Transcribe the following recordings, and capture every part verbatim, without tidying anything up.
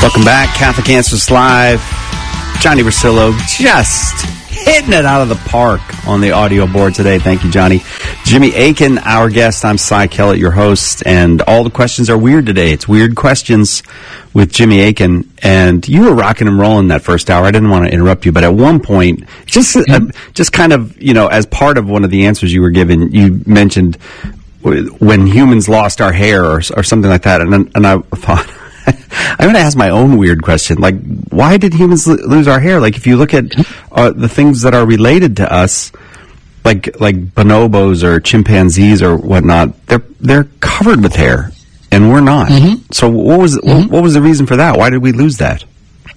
Welcome back, Catholic Answers Live. Johnny Rosillo just hitting it out of the park on the audio board today. Thank you, Johnny. Jimmy Akin, our guest. I'm Cy Kellett, your host, and all the questions are weird today. It's Weird Questions with Jimmy Akin, and you were rocking and rolling that first hour. I didn't want to interrupt you, but at one point, just uh, just kind of, you know, as part of one of the answers you were given, you mentioned when humans lost our hair or, or something like that, and and I thought, I'm going to ask my own weird question. Like, why did humans lo- lose our hair? Like, if you look at uh, the things that are related to us, like like bonobos or chimpanzees or whatnot, they're they're covered with hair, and we're not. Mm-hmm. So, what was mm-hmm. what was the reason for that? Why did we lose that?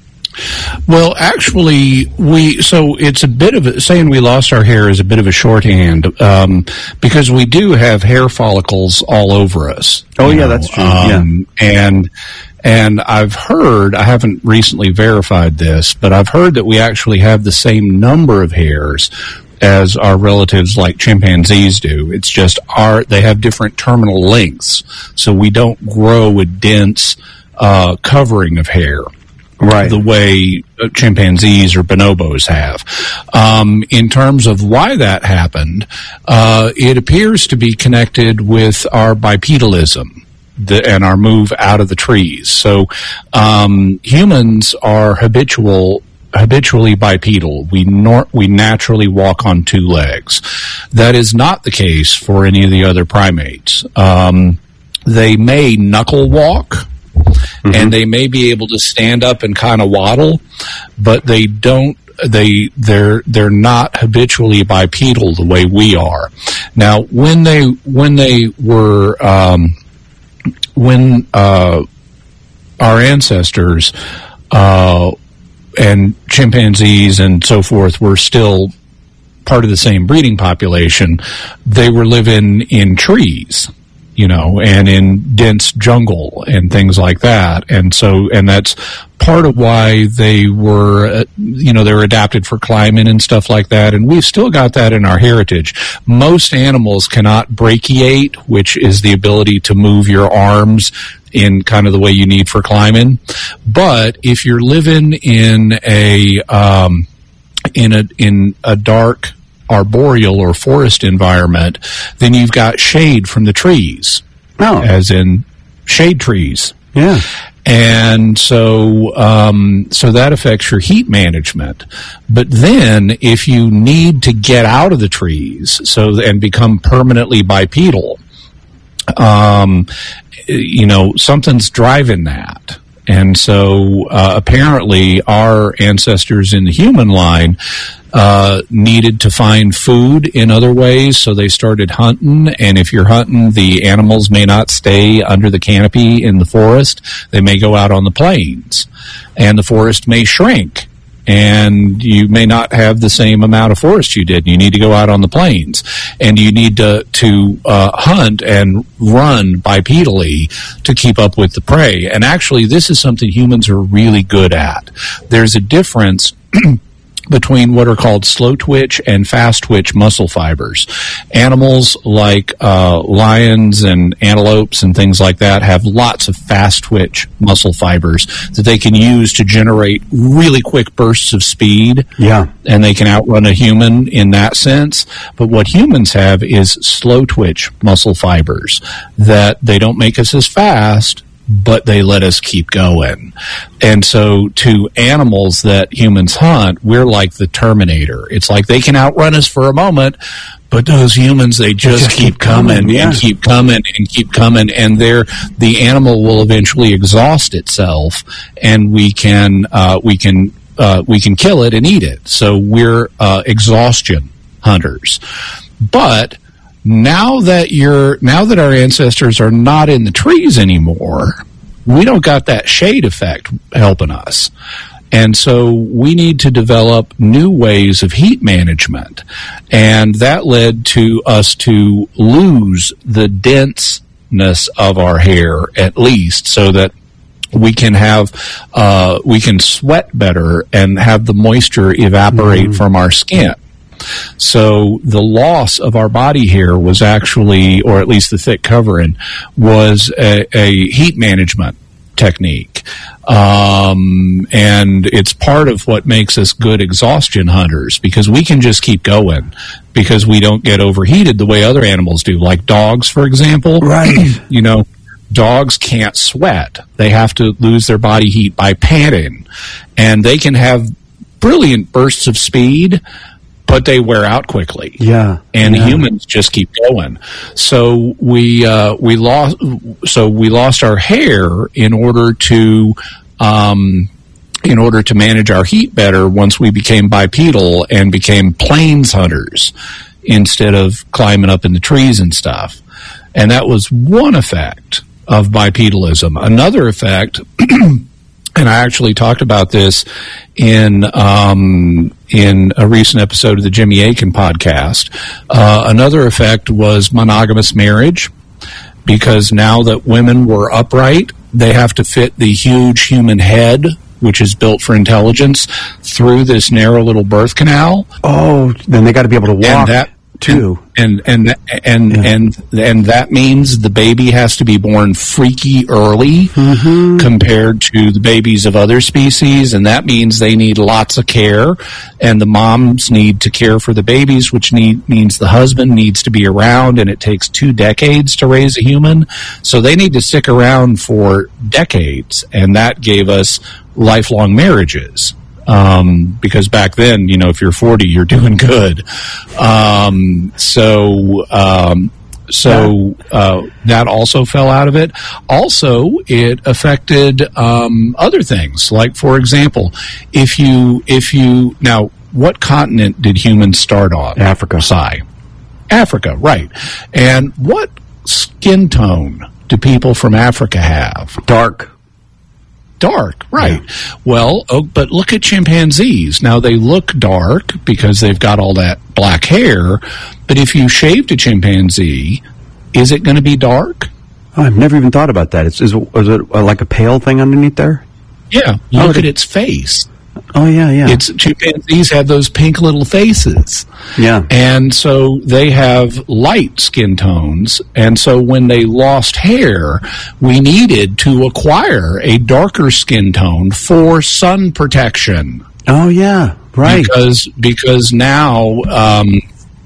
Well, actually, we so it's a bit of a, saying we lost our hair is a bit of a shorthand um, because we do have hair follicles all over us. Oh yeah, know, that's true. Um, yeah, and and I've heard, I haven't recently verified this, but I've heard that we actually have the same number of hairs as our relatives like chimpanzees do. It's just our they have different terminal lengths, so we don't grow a dense uh, covering of hair. Right. The way chimpanzees or bonobos have. Um, in terms of why that happened, uh, it appears to be connected with our bipedalism the, and our move out of the trees. So um, humans are habitual habitually bipedal. We nor- we naturally walk on two legs. That is not the case for any of the other primates. Um, they may knuckle walk, mm-hmm. and they may be able to stand up and kind of waddle, but they don't. They they're they're not habitually bipedal the way we are. Now, when they when they were um, when uh, our ancestors uh, and chimpanzees and so forth were still part of the same breeding population, they were living in trees, you know, and in dense jungle and things like that. And so, and that's part of why they were, uh, you know, they were adapted for climbing and stuff like that. And we've still got that in our heritage. Most animals cannot brachiate, which is the ability to move your arms in kind of the way you need for climbing. But if you're living in a, um, in a, in a dark arboreal or forest environment, then you've got shade from the trees. Oh. As in shade trees. Yeah. And so, um, so that affects your heat management. But then if you need to get out of the trees so and become permanently bipedal, um, you know, something's driving that. And so uh, apparently our ancestors in the human line uh, needed to find food in other ways, so they started hunting. And if you're hunting, the animals may not stay under the canopy in the forest. They may go out on the plains, and the forest may shrink. And you may not have the same amount of forest you did. You need to go out on the plains, and you need to to uh, hunt and run bipedally to keep up with the prey. And actually, this is something humans are really good at. There's a difference between what are called slow twitch and fast twitch muscle fibers. Animals like uh, lions and antelopes and things like that have lots of fast twitch muscle fibers that they can use to generate really quick bursts of speed. Yeah. And they can outrun a human in that sense. But what humans have is slow twitch muscle fibers that they don't make us as fast, but they let us keep going. And so to animals that humans hunt, we're like the Terminator. It's like they can outrun us for a moment, but those humans, they just, just keep, keep coming, coming yeah. and keep coming and keep coming. And they're, the animal will eventually exhaust itself, and we can, uh, we can, uh, we can kill it and eat it. So we're uh, exhaustion hunters. But Now that you're, now that our ancestors are not in the trees anymore, we don't got that shade effect helping us. And so we need to develop new ways of heat management. And that led to us to lose the denseness of our hair, at least, so that we can have, uh, we can sweat better and have the moisture evaporate mm. from our skin. So the loss of our body hair was actually, or at least the thick covering, was a, a heat management technique. Um, and it's part of what makes us good exhaustion hunters, because we can just keep going because we don't get overheated the way other animals do, like dogs, for example. Right. You know, dogs can't sweat. They have to lose their body heat by panting, and they can have brilliant bursts of speed, but they wear out quickly. Yeah, and yeah. humans just keep going. So we uh, we lost. So we lost our hair in order to um, in order to manage our heat better. Once we became bipedal and became plains hunters instead of climbing up in the trees and stuff, and that was one effect of bipedalism. Another effect. And I actually talked about this in um, in a recent episode of the Jimmy Akin podcast. Uh, another effect was monogamous marriage, because now that women were upright, they have to fit the huge human head, which is built for intelligence, through this narrow little birth canal. Oh, then they got to be able to walk and that, too. And and and yeah. and and that means the baby has to be born freaky early mm-hmm. compared to the babies of other species, and that means they need lots of care, and the moms need to care for the babies, which need, means the husband needs to be around, and it takes two decades to raise a human, so they need to stick around for decades, and that gave us lifelong marriages. Um, because back then, you know, if you're forty, you're doing good. Um, so, um, so, uh, that also fell out of it. Also, it affected, um, other things. Like, for example, if you, if you, now, what continent did humans start on? Africa. Psy. Africa, right. And what skin tone do people from Africa have? Dark. Dark, right. Yeah. Well, oh, but look at chimpanzees. Now, they look dark because they've got all that black hair, but if you shaved a chimpanzee, is it going to be dark? Oh, I've never even thought about that. Is, is, is it like a pale thing underneath there? Yeah, oh, look at its face. Oh, yeah, yeah. It's chimpanzees have those pink little faces. Yeah. And so they have light skin tones. And so when they lost hair, we needed to acquire a darker skin tone for sun protection. Oh, yeah, right. Because, because now... Um,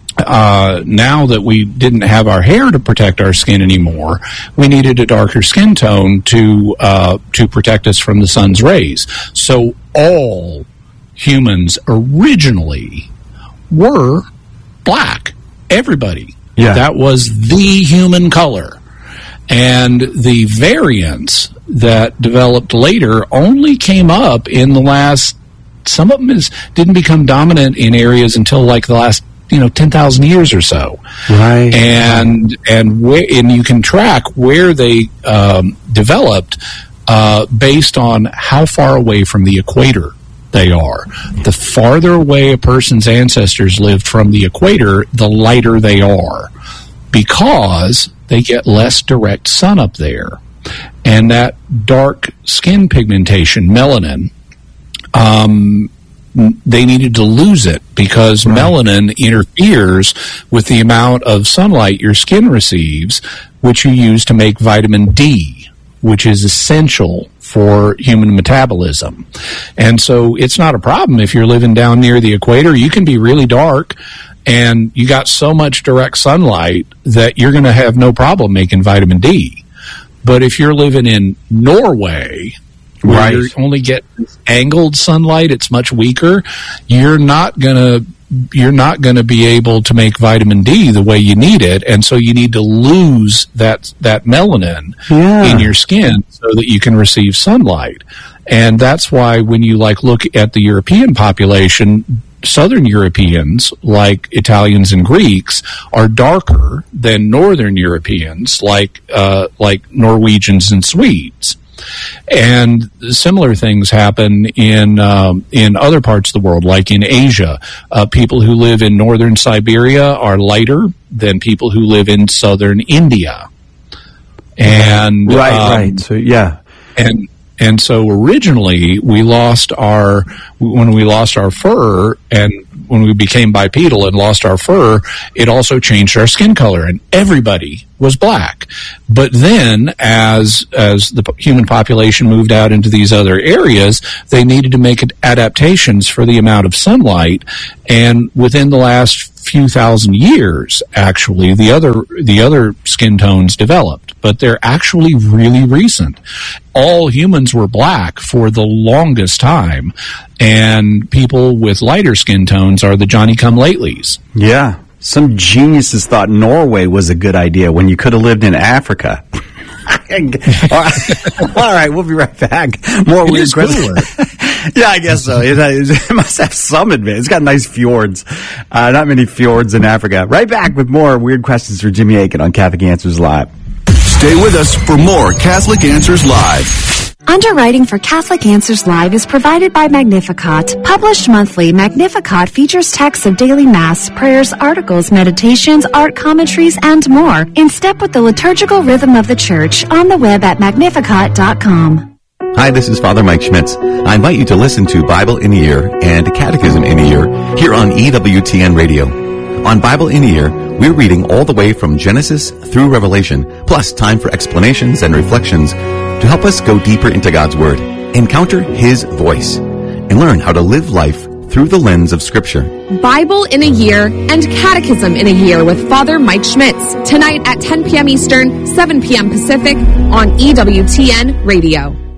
Uh, now that we didn't have our hair to protect our skin anymore, we needed a darker skin tone to uh, to protect us from the sun's rays. So all humans originally were black. Everybody. Yeah. That was the human color. And the variants that developed later only came up in the last, some of them is, didn't become dominant in areas until like the last you know, ten thousand years or so. Right. And, and, where, and you can track where they um, developed uh, based on how far away from the equator they are. The farther away a person's ancestors lived from the equator, the lighter they are, because they get less direct sun up there. And that dark skin pigmentation, melanin, um, they needed to lose it because right. melanin interferes with the amount of sunlight your skin receives, which you use to make vitamin D, which is essential for human metabolism. And so it's not a problem if you're living down near the equator. You can be really dark and you got so much direct sunlight that you're going to have no problem making vitamin D. But if you're living in Norway, where right. you only get angled sunlight, it's much weaker, you're not gonna you're not gonna be able to make vitamin D the way you need it, and so you need to lose that that melanin yeah. in your skin so that you can receive sunlight. And that's why when you like look at the European population, Southern Europeans, like Italians and Greeks, are darker than Northern Europeans, like uh, like Norwegians and Swedes. And similar things happen in um, in other parts of the world, like in Asia. Uh, people who live in northern Siberia are lighter than people who live in southern India. And right, um, right. So yeah, and and so originally we lost our when we lost our fur, and when we became bipedal and lost our fur, it also changed our skin color, and everybody was black. But then, as as the human population moved out into these other areas, they needed to make adaptations for the amount of sunlight. And within the last few thousand years, actually, the other the other skin tones developed. But they're actually really recent. All humans were black for the longest time, and people with lighter skin tones are the Johnny-come-latelys. Yeah. Some geniuses thought Norway was a good idea when you could have lived in Africa. All right. All right, we'll be right back. More it weird questions. Yeah, I guess so. It, it must have some advantage. It's got nice fjords. Uh, not many fjords in Africa. Right back with more weird questions for Jimmy Akin on Catholic Answers Live. Stay with us for more Catholic Answers Live. Underwriting for Catholic Answers Live is provided by Magnificat. Published monthly, Magnificat features texts of daily Mass, prayers, articles, meditations, art commentaries, and more, in step with the liturgical rhythm of the Church, on the web at magnificat dot com. Hi, this is Father Mike Schmitz. I invite you to listen to Bible in a Year and Catechism in a Year here on E W T N Radio. On Bible in a Year, we're reading all the way from Genesis through Revelation, plus time for explanations and reflections to help us go deeper into God's Word, encounter His voice, and learn how to live life through the lens of Scripture. Bible in a Year and Catechism in a Year with Father Mike Schmitz, tonight at ten p.m. Eastern, seven p.m. Pacific on E W T N Radio.